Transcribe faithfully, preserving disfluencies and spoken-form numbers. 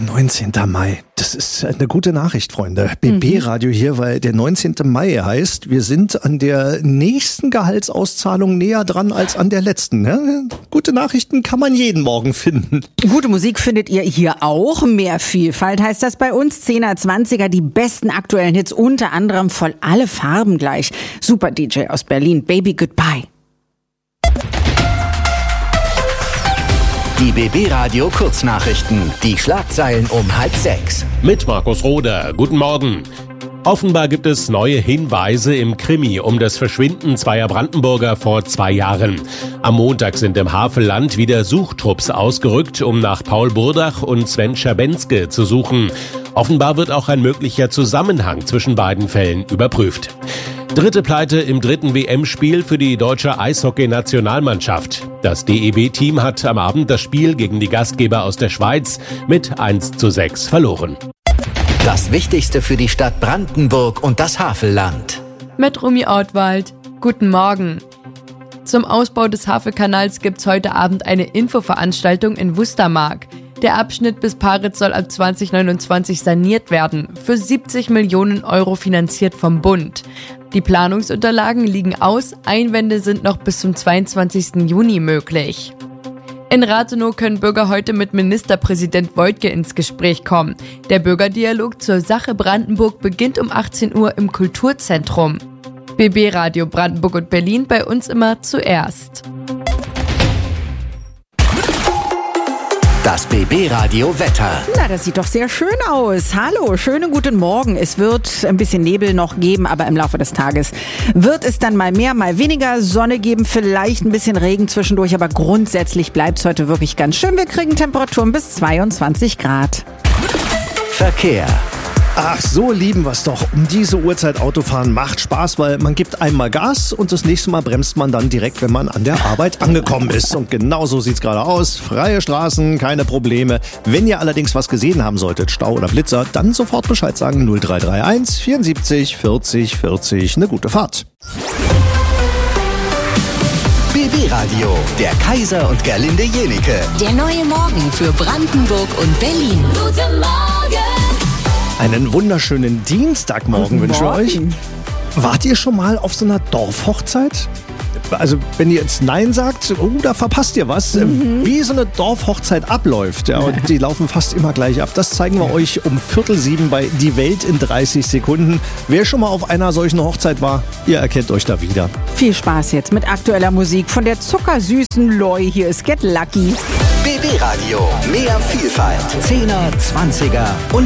neunzehnten Mai. Das ist eine gute Nachricht, Freunde. B B-Radio hier, weil der neunzehnten Mai heißt, wir sind an der nächsten Gehaltsauszahlung näher dran als an der letzten. Ja? Gute Nachrichten kann man jeden Morgen finden. Gute Musik findet ihr hier auch. Mehr Vielfalt heißt das bei uns. Zehner, Zwanziger, die besten aktuellen Hits, unter anderem voll alle Farben gleich. Super D J aus Berlin, Baby Goodbye. Die B B-Radio Kurznachrichten. Die Schlagzeilen um halb sechs. Mit Markus Roder. Guten Morgen. Offenbar gibt es neue Hinweise im Krimi um das Verschwinden zweier Brandenburger vor zwei Jahren. Am Montag sind im Havelland wieder Suchtrupps ausgerückt, um nach Paul Burdach und Sven Schabenske zu suchen. Offenbar wird auch ein möglicher Zusammenhang zwischen beiden Fällen überprüft. Dritte Pleite im dritten W M-Spiel für die deutsche Eishockey-Nationalmannschaft. Das D E B-Team hat am Abend das Spiel gegen die Gastgeber aus der Schweiz mit eins zu sechs verloren. Das Wichtigste für die Stadt Brandenburg und das Havelland. Mit Rumi Ortwald. Guten Morgen. Zum Ausbau des Havelkanals gibt's heute Abend eine Infoveranstaltung in Wustermark. Der Abschnitt bis Paritz soll ab zwanzig neunundzwanzig saniert werden, für siebzig Millionen Euro finanziert vom Bund. Die Planungsunterlagen liegen aus, Einwände sind noch bis zum zweiundzwanzigsten Juni möglich. In Rathenow können Bürger heute mit Ministerpräsident Woidke ins Gespräch kommen. Der Bürgerdialog zur Sache Brandenburg beginnt um achtzehn Uhr im Kulturzentrum. B B-Radio Brandenburg und Berlin, bei uns immer zuerst. Das B B-Radio Wetter. Na, das sieht doch sehr schön aus. Hallo, schönen guten Morgen. Es wird ein bisschen Nebel noch geben, aber im Laufe des Tages wird es dann mal mehr, mal weniger Sonne geben, vielleicht ein bisschen Regen zwischendurch, aber grundsätzlich bleibt es heute wirklich ganz schön. Wir kriegen Temperaturen bis zweiundzwanzig Grad. Verkehr. Ach, so lieben wir es doch. Um diese Uhrzeit Autofahren macht Spaß, weil man gibt einmal Gas und das nächste Mal bremst man dann direkt, wenn man an der Arbeit angekommen ist. Und genau so sieht's gerade aus. Freie Straßen, keine Probleme. Wenn ihr allerdings was gesehen haben solltet, Stau oder Blitzer, dann sofort Bescheid sagen. null drei drei eins vierundsiebzig vierzig vierzig. Eine gute Fahrt. B B-Radio, der Kaiser und Gerlinde Jenike. Der neue Morgen für Brandenburg und Berlin. Guten Morgen! Einen wunderschönen Dienstagmorgen wünschen wir euch. Wart ihr schon mal auf so einer Dorfhochzeit? Also wenn ihr jetzt Nein sagt, oh, da verpasst ihr was. Mhm. Wie so eine Dorfhochzeit abläuft. Ja, und die laufen fast immer gleich ab. Das zeigen wir euch um Viertel sieben bei Die Welt in dreißig Sekunden. Wer schon mal auf einer solchen Hochzeit war, ihr erkennt euch da wieder. Viel Spaß jetzt mit aktueller Musik von der zuckersüßen Loi. Hier ist Get Lucky. B B-Radio, mehr Vielfalt. Zehner, Zwanziger und